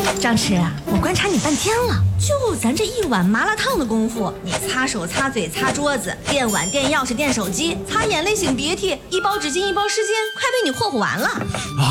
张弛啊，我观察你半天了，就咱这一碗麻辣烫的功夫，你擦手、擦嘴、擦桌子，垫碗、垫钥匙、垫手机，擦眼泪、擤鼻涕，一包纸巾、一包湿巾，快被你霍霍完了。